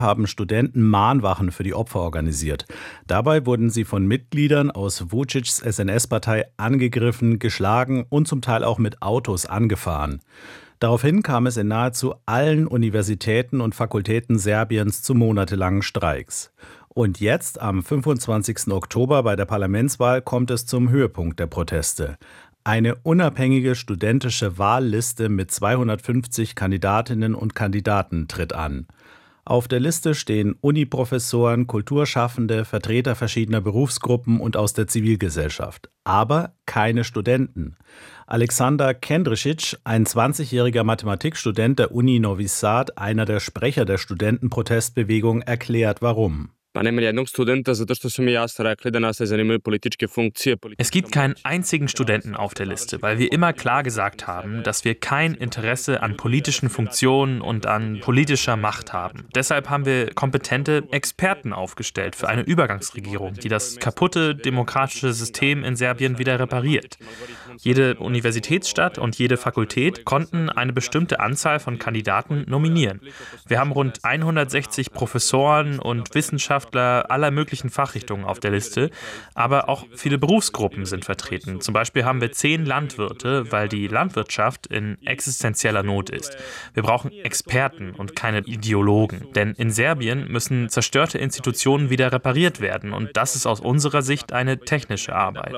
haben Studenten Mahnwachen für die Opfer organisiert. Dabei wurden sie von Mitgliedern aus Vučićs SNS-Partei angegriffen, geschlagen und zum Teil auch mit Autos angefahren. Daraufhin kam es in nahezu allen Universitäten und Fakultäten Serbiens zu monatelangen Streiks. Und jetzt, am 25. Oktober bei der Parlamentswahl, kommt es zum Höhepunkt der Proteste. Eine unabhängige studentische Wahlliste mit 250 Kandidatinnen und Kandidaten tritt an. Auf der Liste stehen Uniprofessoren, Kulturschaffende, Vertreter verschiedener Berufsgruppen und aus der Zivilgesellschaft. Aber keine Studenten. Alexander Kendricic, ein 20-jähriger Mathematikstudent der Uni Novi Sad, einer der Sprecher der Studentenprotestbewegung, erklärt warum. Es gibt keinen einzigen Studenten auf der Liste, weil wir immer klar gesagt haben, dass wir kein Interesse an politischen Funktionen und an politischer Macht haben. Deshalb haben wir kompetente Experten aufgestellt für eine Übergangsregierung, die das kaputte demokratische System in Serbien wieder repariert. Jede Universitätsstadt und jede Fakultät konnten eine bestimmte Anzahl von Kandidaten nominieren. Wir haben rund 160 Professoren und Wissenschaftler aller möglichen Fachrichtungen auf der Liste, aber auch viele Berufsgruppen sind vertreten. Zum Beispiel haben wir 10 Landwirte, weil die Landwirtschaft in existenzieller Not ist. Wir brauchen Experten und keine Ideologen, denn in Serbien müssen zerstörte Institutionen wieder repariert werden und das ist aus unserer Sicht eine technische Arbeit.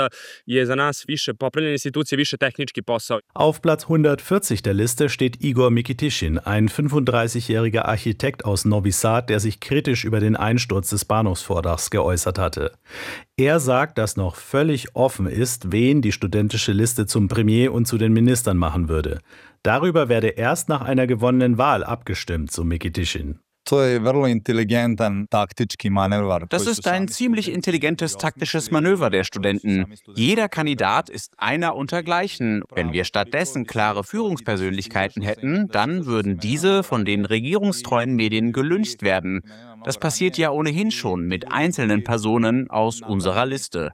Auf Platz 140 der Liste steht Igor Mikitischin, ein 35-jähriger Architekt aus Novi Sad, der sich kritisch über den Einsturz des Bahnhofsvordachs geäußert hatte. Er sagt, dass noch völlig offen ist, wen die studentische Liste zum Premier und zu den Ministern machen würde. Darüber werde erst nach einer gewonnenen Wahl abgestimmt, so Mikitischin. Das ist ein ziemlich intelligentes taktisches Manöver der Studenten. Jeder Kandidat ist einer untergleichen. Wenn wir stattdessen klare Führungspersönlichkeiten hätten, dann würden diese von den regierungstreuen Medien gelyncht werden. Das passiert ja ohnehin schon mit einzelnen Personen aus unserer Liste.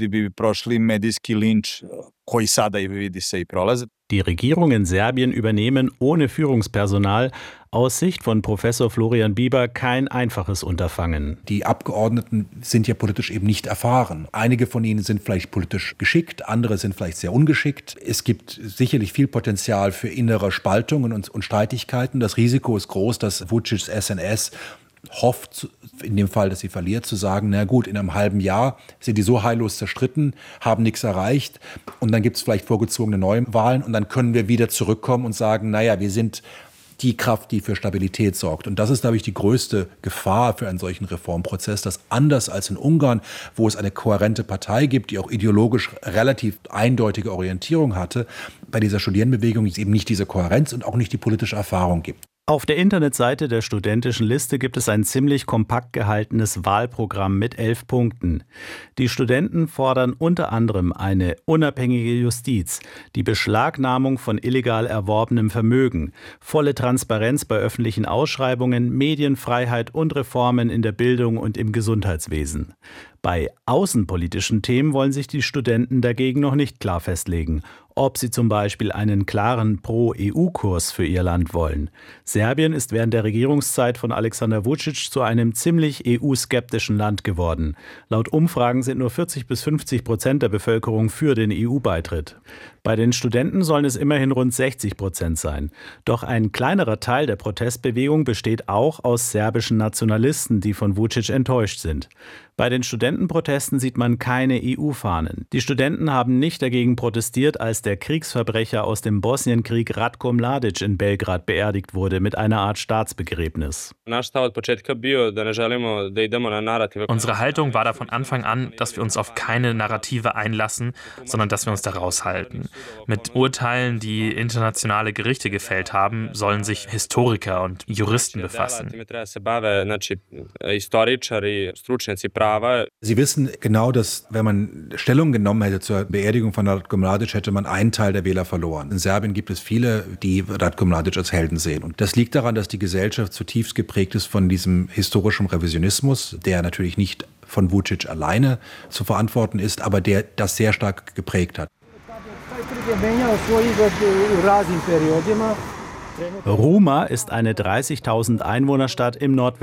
Die Regierung in Serbien übernehmen ohne Führungspersonal aus Sicht von Professor Florian Bieber kein einfaches Unterfangen. Die Abgeordneten sind ja politisch eben nicht erfahren. Einige von ihnen sind vielleicht politisch geschickt, andere sind vielleicht sehr ungeschickt. Es gibt sicherlich viel Potenzial für innere Spaltungen und Streitigkeiten. Das Risiko ist groß, dass Vučićs SNS hofft, in dem Fall, dass sie verliert, zu sagen, na gut, in einem halben Jahr sind die so heillos zerstritten, haben nichts erreicht und dann gibt es vielleicht vorgezogene Neuwahlen und dann können wir wieder zurückkommen und sagen, naja, wir sind die Kraft, die für Stabilität sorgt. Und das ist, glaube ich, die größte Gefahr für einen solchen Reformprozess, dass anders als in Ungarn, wo es eine kohärente Partei gibt, die auch ideologisch relativ eindeutige Orientierung hatte, bei dieser Studierendenbewegung es eben nicht diese Kohärenz und auch nicht die politische Erfahrung gibt. Auf der Internetseite der studentischen Liste gibt es ein ziemlich kompakt gehaltenes Wahlprogramm mit 11 Punkten. Die Studenten fordern unter anderem eine unabhängige Justiz, die Beschlagnahmung von illegal erworbenem Vermögen, volle Transparenz bei öffentlichen Ausschreibungen, Medienfreiheit und Reformen in der Bildung und im Gesundheitswesen. Bei außenpolitischen Themen wollen sich die Studenten dagegen noch nicht klar festlegen, ob sie zum Beispiel einen klaren Pro-EU-Kurs für ihr Land wollen. Serbien ist während der Regierungszeit von Alexander Vučić zu einem ziemlich EU-skeptischen Land geworden. Laut Umfragen sind nur 40-50% der Bevölkerung für den EU-Beitritt. Bei den Studenten sollen es immerhin rund 60% sein. Doch ein kleinerer Teil der Protestbewegung besteht auch aus serbischen Nationalisten, die von Vučić enttäuscht sind. Bei den Studentenprotesten sieht man keine EU-Fahnen. Die Studenten haben nicht dagegen protestiert, als der Kriegsverbrecher aus dem Bosnienkrieg Ratko Mladić in Belgrad beerdigt wurde mit einer Art Staatsbegräbnis. Unsere Haltung war da von Anfang an, dass wir uns auf keine Narrative einlassen, sondern dass wir uns da raushalten. Mit Urteilen, die internationale Gerichte gefällt haben, sollen sich Historiker und Juristen befassen. Sie wissen genau, dass wenn man Stellung genommen hätte zur Beerdigung von Ratko Mladić, hätte man einen Teil der Wähler verloren. In Serbien gibt es viele, die Ratko Mladić als Helden sehen. Und das liegt daran, dass die Gesellschaft zutiefst geprägt ist von diesem historischen Revisionismus, der natürlich nicht von Vučić alleine zu verantworten ist, aber der das sehr stark geprägt hat. Ruma ist eine 30.000 Einwohnerstadt im Nordwesten